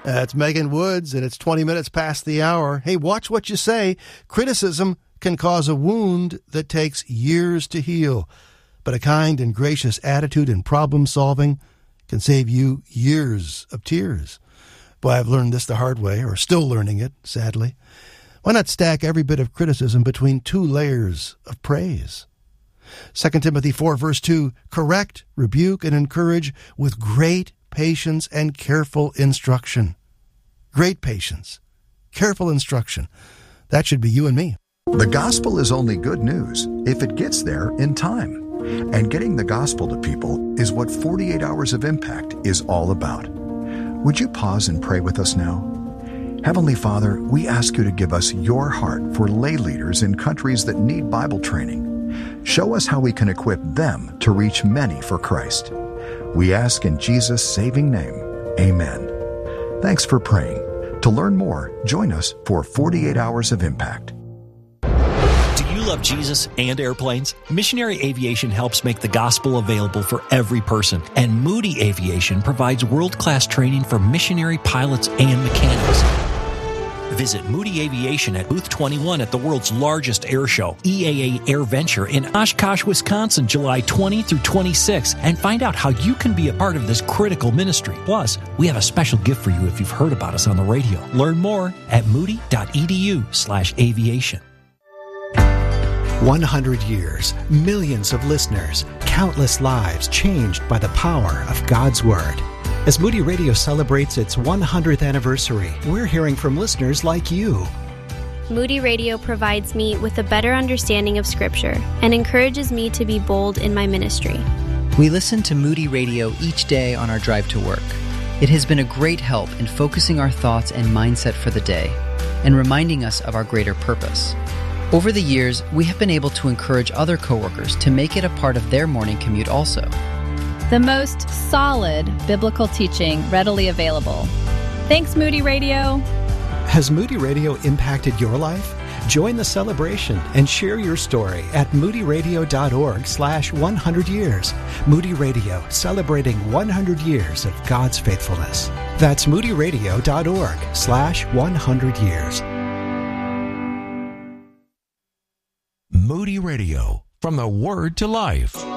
It's Megan Woods, and it's 20 minutes past the hour. Hey, watch what you say. Criticism can cause a wound that takes years to heal, but a kind and gracious attitude in problem-solving can save you years of tears. Boy, I've learned this the hard way, or still learning it, sadly. Why not stack every bit of criticism between two layers of praise? 2 Timothy 4, verse 2, correct, rebuke, and encourage with great patience and careful instruction. Great patience, careful instruction. That should be you and me. The gospel is only good news if it gets there in time. And getting the gospel to people is what 48 Hours of Impact is all about. Would you pause and pray with us now? Heavenly Father, we ask you to give us your heart for lay leaders in countries that need Bible training. Show us how we can equip them to reach many for Christ. We ask in Jesus' saving name, amen. Thanks for praying. To learn more, join us for 48 Hours of Impact. Do you love Jesus and airplanes? Missionary Aviation helps make the gospel available for every person, and Moody Aviation provides world-class training for missionary pilots and mechanics. Visit Moody Aviation at Booth 21 at the world's largest air show, EAA AirVenture in Oshkosh, Wisconsin, July 20 through 26, and find out how you can be a part of this critical ministry. Plus, we have a special gift for you if you've heard about us on the radio. Learn more at moody.edu/aviation. 100 years, millions of listeners, countless lives changed by the power of God's Word. As Moody Radio celebrates its 100th anniversary, we're hearing from listeners like you. Moody Radio provides me with a better understanding of Scripture and encourages me to be bold in my ministry. We listen to Moody Radio each day on our drive to work. It has been a great help in focusing our thoughts and mindset for the day and reminding us of our greater purpose. Over the years, we have been able to encourage other coworkers to make it a part of their morning commute also. The most solid biblical teaching readily available. Thanks, Moody Radio. Has Moody Radio impacted your life? Join the celebration and share your story at moodyradio.org/100 years. Moody Radio, celebrating 100 years of God's faithfulness. That's moodyradio.org/100 years. Moody Radio, from the Word to Life.